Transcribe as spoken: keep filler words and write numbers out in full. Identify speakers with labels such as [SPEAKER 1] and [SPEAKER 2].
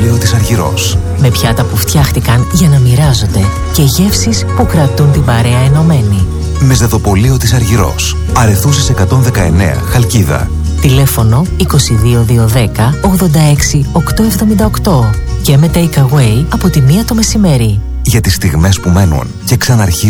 [SPEAKER 1] Μεζεδοπολείο της Αργυρός.
[SPEAKER 2] Με πιάτα που φτιάχτηκαν για να μοιράζονται και γεύσεις που κρατούν την παρέα ενωμένη.
[SPEAKER 1] Μεζεδοπολείο της Αργυρός. Αρεθούσης εκατόν δεκαεννέα, Χαλκίδα.
[SPEAKER 2] Τηλέφωνο είκοσι δύο διακόσια δέκα ογδόντα έξι οκτακόσια εβδομήντα οκτώ και με take away από τη μία το μεσημέρι.
[SPEAKER 1] Για τις στιγμές που μένουν και ξαναρχίζουν.